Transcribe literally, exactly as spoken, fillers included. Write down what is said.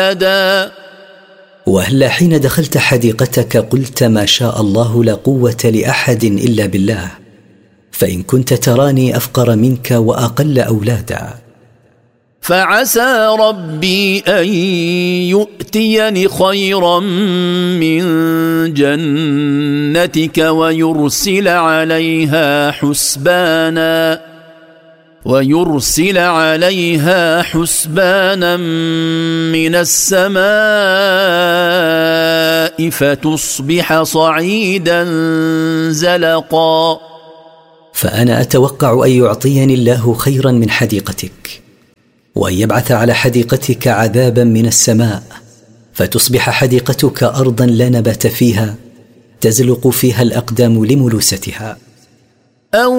أدا. وهلا حين دخلت حديقتك قلت ما شاء الله لا قوة لأحد إلا بالله، فإن كنت تراني أفقر منك وأقل أولادا. فعسى ربي أن يؤتيني خيرا من جنتك ويرسل عليها حسبانا ويرسل عليها حسبانا من السماء فتصبح صعيدا زلقا. فأنا أتوقع أن يعطيني الله خيرا من حديقتك، وأن يبعث على حديقتك عذابا من السماء فتصبح حديقتك أرضا لا نبات فيها تزلق فيها الأقدام لملوستها. أو